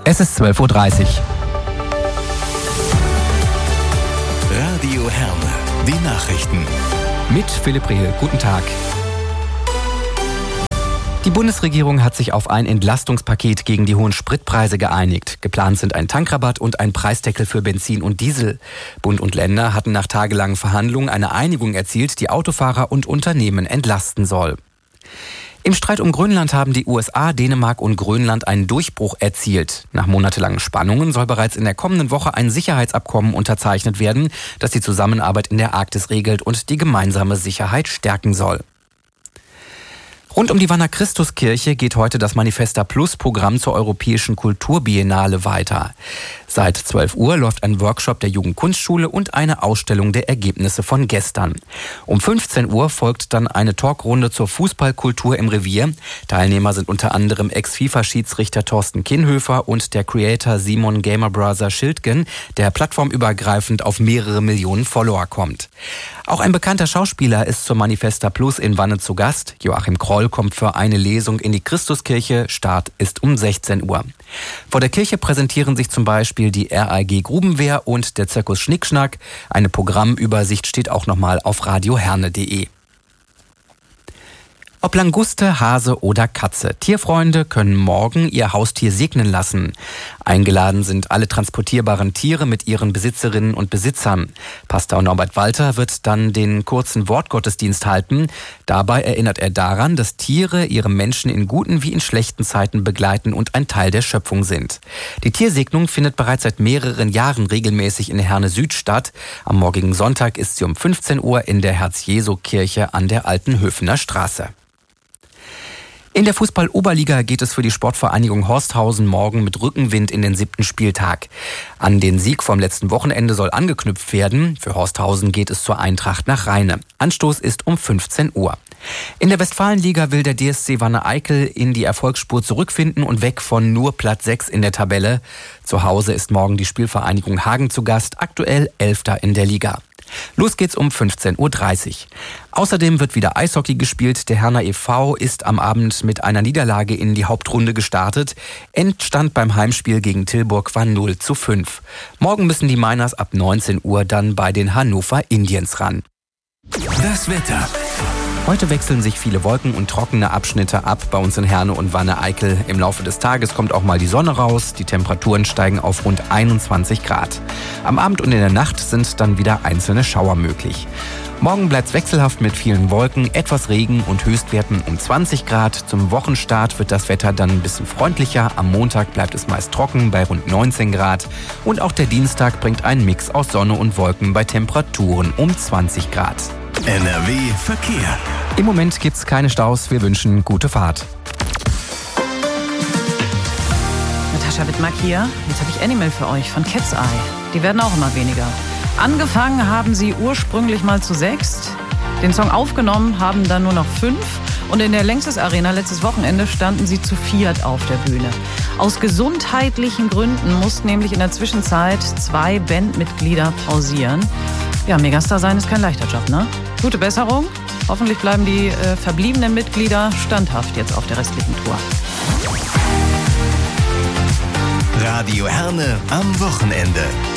Es ist 12.30 Uhr. Radio Herne, die Nachrichten. Mit Philipp Rehl. Guten Tag. Die Bundesregierung hat sich auf ein Entlastungspaket gegen die hohen Spritpreise geeinigt. Geplant sind ein Tankrabatt und ein Preisdeckel für Benzin und Diesel. Bund und Länder hatten nach tagelangen Verhandlungen eine Einigung erzielt, die Autofahrer und Unternehmen entlasten soll. Im Streit um Grönland haben die USA, Dänemark und Grönland einen Durchbruch erzielt. Nach monatelangen Spannungen soll bereits in der kommenden Woche ein Sicherheitsabkommen unterzeichnet werden, das die Zusammenarbeit in der Arktis regelt und die gemeinsame Sicherheit stärken soll. Rund um die Wanner Christuskirche geht heute das Manifesta Plus Programm zur Europäischen Kulturbiennale weiter. Seit 12 Uhr läuft ein Workshop der Jugendkunstschule und eine Ausstellung der Ergebnisse von gestern. Um 15 Uhr folgt dann eine Talkrunde zur Fußballkultur im Revier. Teilnehmer sind unter anderem Ex-FIFA-Schiedsrichter Thorsten Kienhöfer und der Creator Simon Gamerbrother Schildgen, der plattformübergreifend auf mehrere Millionen Follower kommt. Auch ein bekannter Schauspieler ist zur Manifesta Plus in Wanne zu Gast. Joachim Kroll kommt für eine Lesung in die Christuskirche. Start ist um 16 Uhr. Vor der Kirche präsentieren sich zum Beispiel die RAG Grubenwehr und der Zirkus Schnickschnack. Eine Programmübersicht steht auch nochmal auf radioherne.de. Ob Languste, Hase oder Katze, Tierfreunde können morgen ihr Haustier segnen lassen. Eingeladen sind alle transportierbaren Tiere mit ihren Besitzerinnen und Besitzern. Pastor Norbert Walter wird dann den kurzen Wortgottesdienst halten. Dabei erinnert er daran, dass Tiere ihre Menschen in guten wie in schlechten Zeiten begleiten und ein Teil der Schöpfung sind. Die Tiersegnung findet bereits seit mehreren Jahren regelmäßig in Herne Süd statt. Am morgigen Sonntag ist sie um 15 Uhr in der Herz-Jesu-Kirche an der Altenhöfener Straße. In der Fußball-Oberliga geht es für die Sportvereinigung Horsthausen morgen mit Rückenwind in den 7. Spieltag. An den Sieg vom letzten Wochenende soll angeknüpft werden. Für Horsthausen geht es zur Eintracht nach Rheine. Anstoß ist um 15 Uhr. In der Westfalenliga will der DSC Wanne-Eickel in die Erfolgsspur zurückfinden und weg von nur Platz 6 in der Tabelle. Zu Hause ist morgen die Spielvereinigung Hagen zu Gast, aktuell 11. in der Liga. Los geht's um 15.30 Uhr. Außerdem wird wieder Eishockey gespielt. Der Herner e.V. ist am Abend mit einer Niederlage in die Hauptrunde gestartet. Endstand beim Heimspiel gegen Tilburg war 0:5. Morgen müssen die Miners ab 19 Uhr dann bei den Hannover Indians ran. Das Wetter. Heute wechseln sich viele Wolken und trockene Abschnitte ab bei uns in Herne und Wanne-Eickel. Im Laufe des Tages kommt auch mal die Sonne raus. Die Temperaturen steigen auf rund 21 Grad. Am Abend und in der Nacht sind dann wieder einzelne Schauer möglich. Morgen bleibt es wechselhaft mit vielen Wolken, etwas Regen und Höchstwerten um 20 Grad. Zum Wochenstart wird das Wetter dann ein bisschen freundlicher. Am Montag bleibt es meist trocken bei rund 19 Grad. Und auch der Dienstag bringt einen Mix aus Sonne und Wolken bei Temperaturen um 20 Grad. NRW Verkehr. Im Moment gibt's keine Staus. Wir wünschen gute Fahrt. Natascha Wittmark hier. Jetzt habe ich Animal für euch von Cat's Eye. Die werden auch immer weniger. Angefangen haben sie ursprünglich mal zu 6. Den Song aufgenommen haben dann nur noch 5. Und in der Längstes Arena letztes Wochenende standen sie zu 4 auf der Bühne. Aus gesundheitlichen Gründen mussten nämlich in der Zwischenzeit 2 Bandmitglieder pausieren. Ja, Megastar sein ist kein leichter Job, ne? Gute Besserung. Hoffentlich bleiben die verbliebenen Mitglieder standhaft jetzt auf der restlichen Tour. Radio Herne am Wochenende.